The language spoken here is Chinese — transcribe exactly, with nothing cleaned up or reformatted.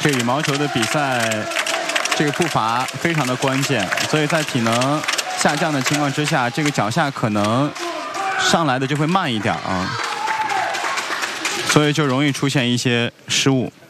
这个羽毛球的比赛，这个步伐非常的关键，所以在体能下降的情况之下，这个脚下可能上来的就会慢一点啊，所以就容易出现一些失误。